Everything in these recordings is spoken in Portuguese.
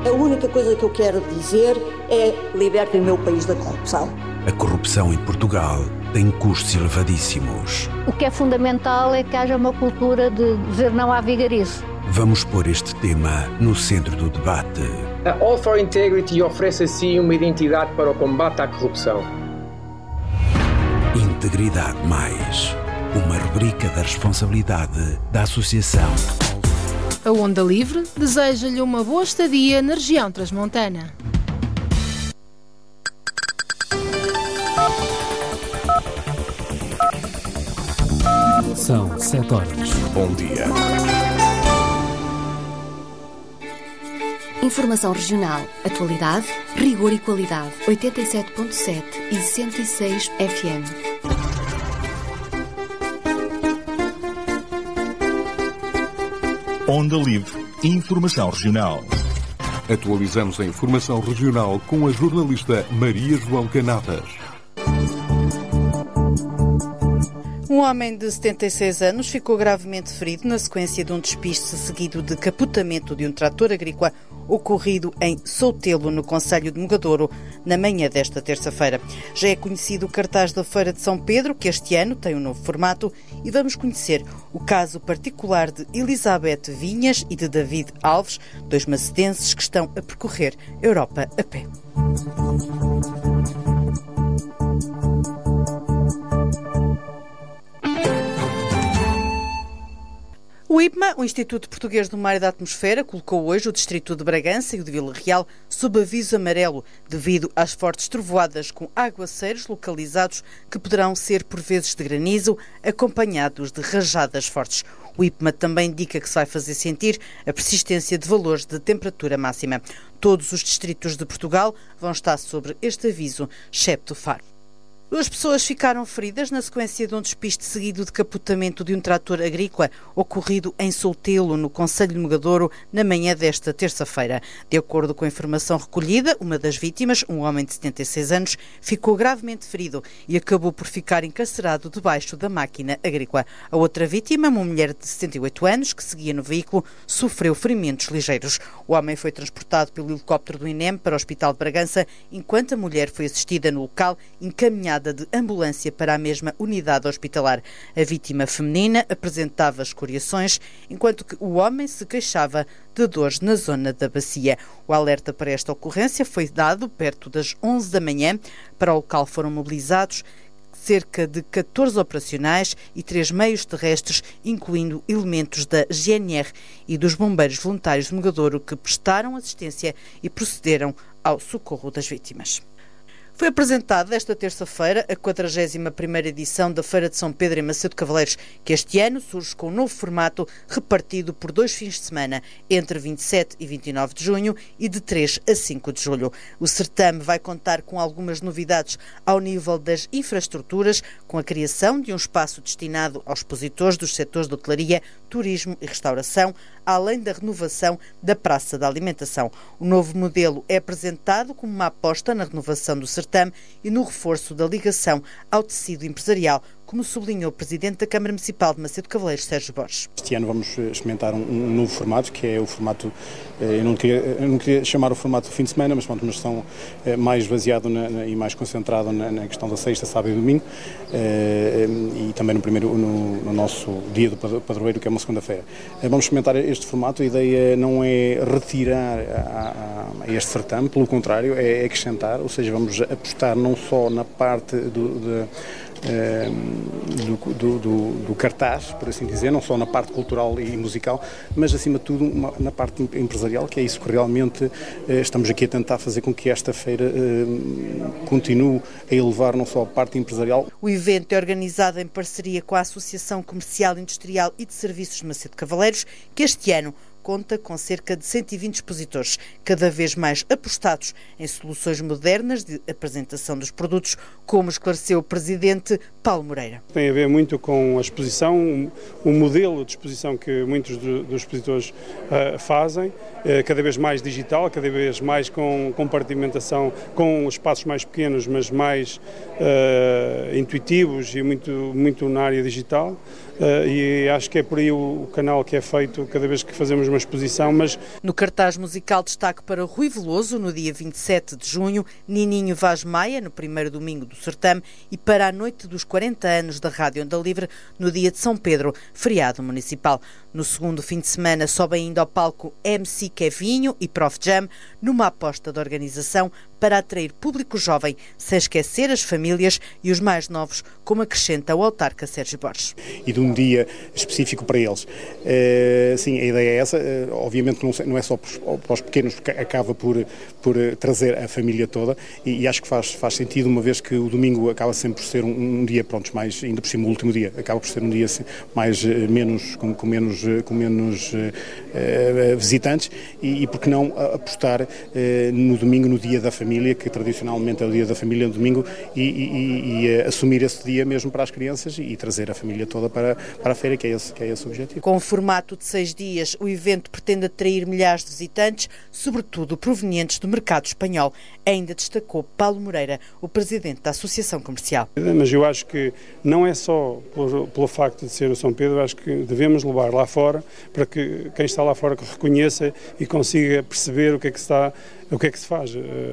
A única coisa que eu quero dizer é: libertem o meu país da corrupção. A corrupção em Portugal tem custos elevadíssimos. O que é fundamental é que haja uma cultura de dizer não à vigarice. Vamos pôr este tema no centro do debate. A All for Integrity oferece assim uma identidade para o combate à corrupção. Integridade Mais, uma rubrica da responsabilidade da Associação. A Onda Livre deseja-lhe uma boa estadia na região transmontana. São 7 horas. Bom dia. Informação regional, atualidade, rigor e qualidade. 87.7 e 106 FM. Onda Livre. Informação regional. Atualizamos a informação regional com a jornalista Maria João Canadas. Um homem de 76 anos ficou gravemente ferido na sequência de um despiste seguido de capotamento de um trator agrícola ocorrido em Soutelo, no concelho de Mogadouro, na manhã desta terça-feira. Já é conhecido o cartaz da Feira de São Pedro, que este ano tem um novo formato, e vamos conhecer o caso particular de Elizabeth Vinhas e de David Alves, dois macedenses que estão a percorrer a Europa a pé. O IPMA, o Instituto Português do Mar e da Atmosfera, colocou hoje o distrito de Bragança e o de Vila Real sob aviso amarelo devido às fortes trovoadas com aguaceiros localizados que poderão ser por vezes de granizo, acompanhados de rajadas fortes. O IPMA também indica que se vai fazer sentir a persistência de valores de temperatura máxima. Todos os distritos de Portugal vão estar sobre este aviso, excepto Faro. 2 pessoas ficaram feridas na sequência de um despiste seguido de capotamento de um trator agrícola ocorrido em Soutelo, no concelho de Mogadouro, na manhã desta terça-feira. De acordo com a informação recolhida, uma das vítimas, um homem de 76 anos, ficou gravemente ferido e acabou por ficar encarcerado debaixo da máquina agrícola. A outra vítima, uma mulher de 78 anos, que seguia no veículo, sofreu ferimentos ligeiros. O homem foi transportado pelo helicóptero do INEM para o Hospital de Bragança, enquanto a mulher foi assistida no local, encaminhada de ambulância para a mesma unidade hospitalar. A vítima feminina apresentava escoriações, enquanto que o homem se queixava de dores na zona da bacia. O alerta para esta ocorrência foi dado perto das 11 da manhã. Para o local foram mobilizados cerca de 14 operacionais e 3 meios terrestres, incluindo elementos da GNR e dos bombeiros voluntários de Mogadouro, que prestaram assistência e procederam ao socorro das vítimas. Foi apresentada esta terça-feira a 41ª edição da Feira de São Pedro em Macedo de Cavaleiros, que este ano surge com um novo formato repartido por 2 fins de semana, entre 27 e 29 de junho e de 3 a 5 de julho. O certame vai contar com algumas novidades ao nível das infraestruturas, com a criação de um espaço destinado aos expositores dos setores de hotelaria, turismo e restauração, além da renovação da Praça da Alimentação. O novo modelo é apresentado como uma aposta na renovação do certame e no reforço da ligação ao tecido empresarial, como sublinhou o Presidente da Câmara Municipal de Macedo de Cavaleiros, Sérgio Borges. Este ano vamos experimentar um novo formato, que é o formato, eu não queria chamar o formato do fim de semana, mas uma gestão mais baseado e mais concentrado na questão da sexta, sábado e domingo, e também no nosso dia do padroeiro, que é uma segunda-feira. Vamos experimentar este formato. A ideia não é retirar a este certame, pelo contrário, é acrescentar, ou seja, vamos apostar não só na parte do cartaz, por assim dizer, não só na parte cultural e musical, mas acima de tudo na parte empresarial, que é isso que realmente estamos aqui a tentar fazer com que esta feira continue a elevar não só a parte empresarial. O evento é organizado em parceria com a Associação Comercial, Industrial e de Serviços de Macedo de Cavaleiros, que este ano conta com cerca de 120 expositores, cada vez mais apostados em soluções modernas de apresentação dos produtos, como esclareceu o Presidente Paulo Moreira. Tem a ver muito com a exposição, o modelo de exposição que muitos dos expositores fazem, cada vez mais digital, cada vez mais com compartimentação, com espaços mais pequenos, mas mais intuitivos e muito na área digital. E acho que é por aí o canal que é feito cada vez que fazemos uma uma exposição, mas... No cartaz musical, destaque para Rui Veloso, no dia 27 de junho, Nininho Vaz Maia, no primeiro domingo do certame, e para a noite dos 40 anos da Rádio Onda Livre, no dia de São Pedro, feriado municipal. No segundo fim de semana, sobem ainda ao palco MC Kevinho e Prof Jam, numa aposta da organização para atrair público jovem, sem esquecer as famílias e os mais novos, como acrescenta o autarca Sérgio Borges. E de um dia específico para eles. Sim, a ideia é essa. Obviamente não é só para os pequenos, porque acaba por trazer a família toda, e acho que faz sentido, uma vez que o domingo acaba sempre por ser um dia, pronto, mais, ainda por cima o último dia, acaba por ser um dia assim, mais, com menos visitantes, e por que não apostar no domingo, no dia da família, que tradicionalmente é o dia da família no domingo, e assumir esse dia mesmo para as crianças e trazer a família toda para a feira, que é esse o objetivo. Com um formato de 6 dias, o evento pretende atrair milhares de visitantes, sobretudo provenientes do mercado espanhol. Ainda destacou Paulo Moreira, o presidente da Associação Comercial. Mas eu acho que não é só pelo facto de ser o São Pedro, acho que devemos levar lá fora, para que quem está lá fora reconheça e consiga perceber o que é que se faz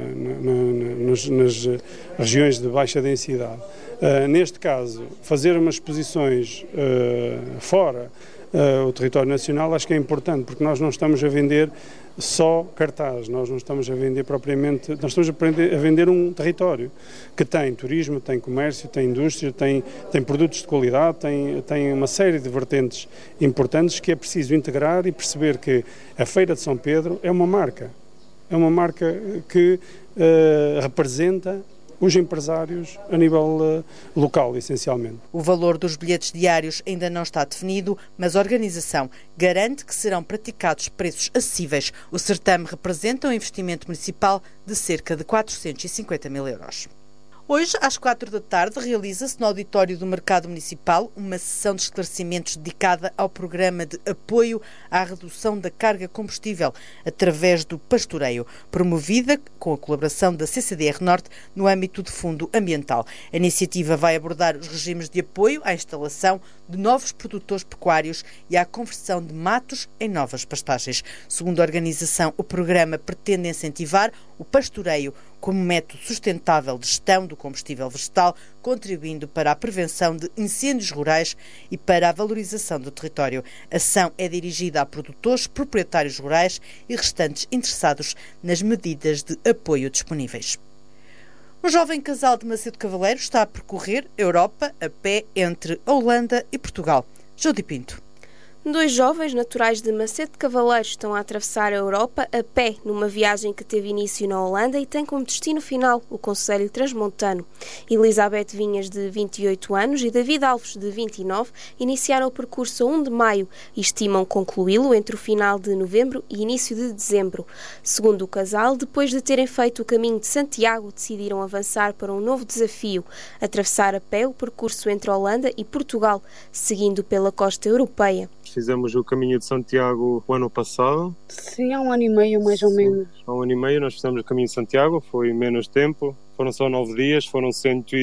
nas regiões de baixa densidade. Neste caso, fazer umas exposições fora o território nacional, acho que é importante, porque nós não estamos a vender só cartaz, nós não estamos a vender propriamente, nós estamos a vender um território que tem turismo, tem comércio, tem indústria, tem produtos de qualidade, tem uma série de vertentes importantes que é preciso integrar e perceber que a Feira de São Pedro é uma marca que representa os empresários a nível local, essencialmente. O valor dos bilhetes diários ainda não está definido, mas a organização garante que serão praticados preços acessíveis. O certame representa um investimento municipal de cerca de 450 mil euros. Hoje, às 4 da tarde, realiza-se no auditório do Mercado Municipal uma sessão de esclarecimentos dedicada ao programa de apoio à redução da carga combustível através do pastoreio, promovida com a colaboração da CCDR Norte no âmbito do Fundo Ambiental. A iniciativa vai abordar os regimes de apoio à instalação de novos produtores pecuários e à conversão de matos em novas pastagens. Segundo a organização, o programa pretende incentivar o pastoreio como método sustentável de gestão do combustível vegetal, contribuindo para a prevenção de incêndios rurais e para a valorização do território. A ação é dirigida a produtores, proprietários rurais e restantes interessados nas medidas de apoio disponíveis. Um jovem casal de Macedo Cavaleiro está a percorrer a Europa a pé entre a Holanda e Portugal. Jodi Pinto. 2 jovens naturais de Macedo Cavaleiro estão a atravessar a Europa a pé numa viagem que teve início na Holanda e tem como destino final o concelho transmontano. Elizabeth Vinhas, de 28 anos, e David Alves, de 29, iniciaram o percurso a 1 de maio e estimam concluí-lo entre o final de novembro e início de dezembro. Segundo o casal, depois de terem feito o caminho de Santiago, decidiram avançar para um novo desafio, atravessar a pé o percurso entre a Holanda e Portugal, seguindo pela costa europeia. Fizemos o caminho de Santiago o ano passado. Sim, há 1 ano e meio, mais ou menos. Há 1 ano e meio nós fizemos o caminho de Santiago, foi menos tempo. Foram só 9 dias, foram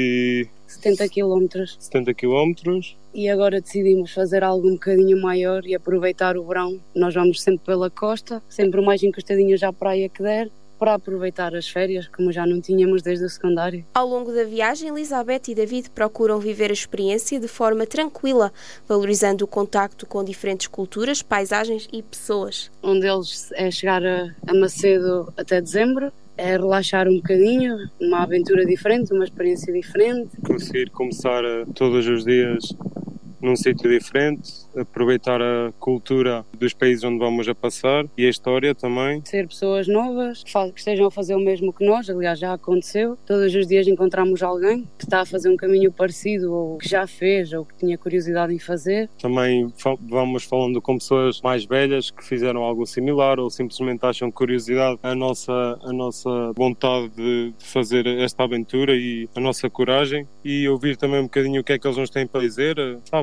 170 quilómetros. 70 quilómetros. E agora decidimos fazer algo um bocadinho maior e aproveitar o verão. Nós vamos sempre pela costa, sempre o mais encostadinhos à praia que der, para aproveitar as férias, como já não tínhamos desde o secundário. Ao longo da viagem, Elizabeth e David procuram viver a experiência de forma tranquila, valorizando o contacto com diferentes culturas, paisagens e pessoas. Um deles é chegar a Macedo até dezembro, é relaxar um bocadinho, uma aventura diferente, uma experiência diferente. Conseguir começar todos os dias num sítio diferente, aproveitar a cultura dos países onde vamos a passar e a história também. Ser pessoas novas, que estejam a fazer o mesmo que nós, aliás já aconteceu. Todos os dias encontramos alguém que está a fazer um caminho parecido ou que já fez ou que tinha curiosidade em fazer. Também vamos falando com pessoas mais velhas que fizeram algo similar ou simplesmente acham curiosidade a nossa vontade de fazer esta aventura e a nossa coragem, e ouvir também um bocadinho o que é que eles nos têm para dizer, sabe?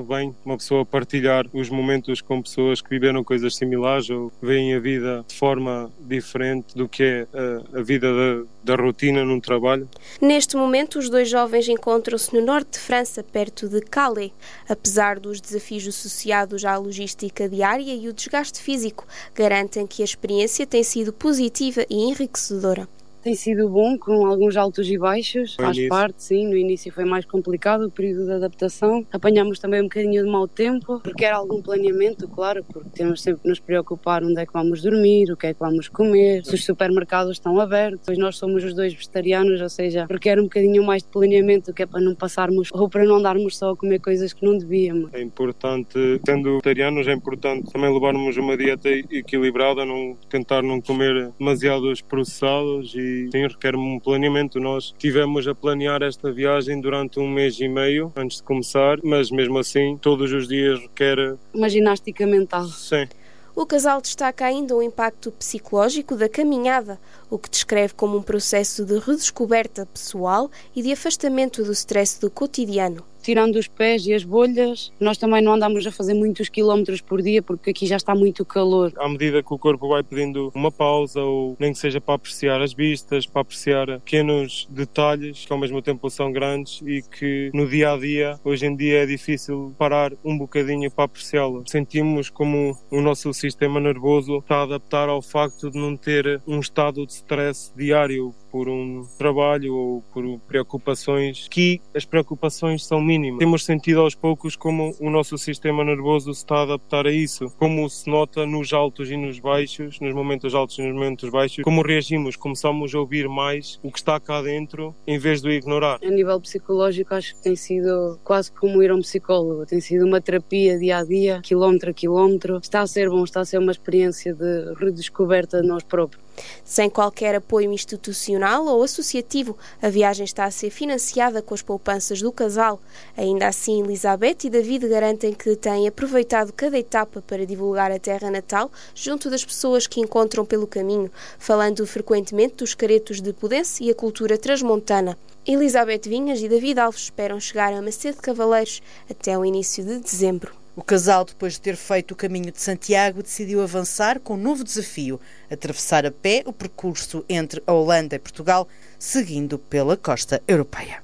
sabe bem uma pessoa partilhar os momentos com pessoas que viveram coisas similares ou veem a vida de forma diferente do que é a vida da rotina num trabalho. Neste momento, os dois jovens encontram-se no norte de França, perto de Calais. Apesar dos desafios associados à logística diária e o desgaste físico, garantem que a experiência tem sido positiva e enriquecedora. Tem sido bom, com alguns altos e baixos, faz parte, sim. No início foi mais complicado, o período de adaptação. Apanhámos também um bocadinho de mau tempo, requer algum planeamento, claro, porque temos sempre que nos preocupar onde é que vamos dormir, o que é que vamos comer, se os supermercados estão abertos. Pois nós somos os dois vegetarianos, ou seja, requer um bocadinho mais de planeamento, que é para não passarmos, ou para não andarmos só a comer coisas que não devíamos. É importante, sendo vegetarianos, é importante também levarmos uma dieta equilibrada, tentar não comer demasiados processados e sim, requer um planeamento. Nós tivemos a planear esta viagem durante 1 mês e meio antes de começar, mas mesmo assim todos os dias requer uma ginástica mental. Sim. O casal destaca ainda o impacto psicológico da caminhada, o que descreve como um processo de redescoberta pessoal e de afastamento do stress do cotidiano. Tirando os pés e as bolhas, nós também não andamos a fazer muitos quilómetros por dia porque aqui já está muito calor. À medida que o corpo vai pedindo uma pausa, ou nem que seja para apreciar as vistas, para apreciar pequenos detalhes que ao mesmo tempo são grandes e que no dia-a-dia, hoje em dia, é difícil parar um bocadinho para apreciá-los. Sentimos como o nosso sistema nervoso está a adaptar ao facto de não ter um estado de stress diário por um trabalho ou por preocupações, que as preocupações são mínimas. Temos sentido aos poucos como o nosso sistema nervoso se está a adaptar a isso, como se nota nos altos e nos baixos, nos momentos altos e nos momentos baixos, como reagimos, começamos a ouvir mais o que está cá dentro em vez de o ignorar. A nível psicológico acho que tem sido quase como ir a um psicólogo, tem sido uma terapia dia a dia, quilómetro a quilómetro. Está a ser bom, está a ser uma experiência de redescoberta de nós próprios. Sem qualquer apoio institucional ou associativo, a viagem está a ser financiada com as poupanças do casal. Ainda assim, Elizabeth e David garantem que têm aproveitado cada etapa para divulgar a terra natal junto das pessoas que encontram pelo caminho, falando frequentemente dos caretos de Pudense e a cultura transmontana. Elizabeth Vinhas e David Alves esperam chegar a Macedo de Cavaleiros até o início de dezembro. O casal, depois de ter feito o caminho de Santiago, decidiu avançar com um novo desafio, atravessar a pé o percurso entre a Holanda e Portugal, seguindo pela costa europeia.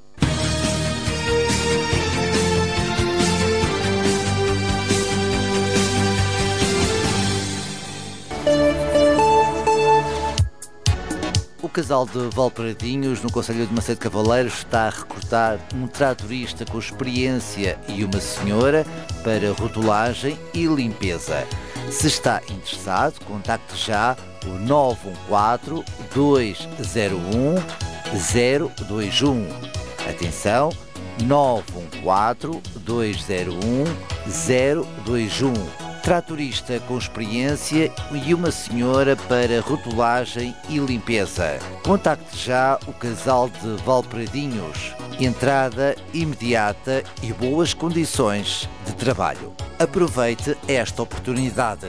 O casal de Valparadinhos, no concelho de Macedo de Cavaleiros, está a recrutar um tratorista com experiência e uma senhora para rotulagem e limpeza. Se está interessado, contacte já o 914-201-021. Atenção, 914-201-021. Tratorista com experiência e uma senhora para rotulagem e limpeza. Contacte já o casal de Valparadinhos. Entrada imediata e boas condições de trabalho. Aproveite esta oportunidade.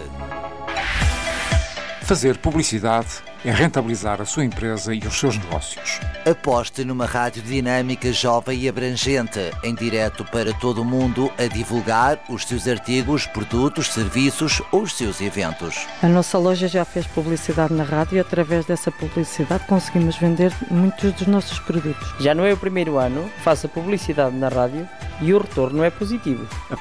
Fazer publicidade é rentabilizar a sua empresa e os seus negócios. Aposte numa rádio dinâmica, jovem e abrangente, em direto para todo o mundo, a divulgar os seus artigos, produtos, serviços ou os seus eventos. A nossa loja já fez publicidade na rádio e através dessa publicidade conseguimos vender muitos dos nossos produtos. Já não é o primeiro ano que faço a publicidade na rádio e o retorno é positivo.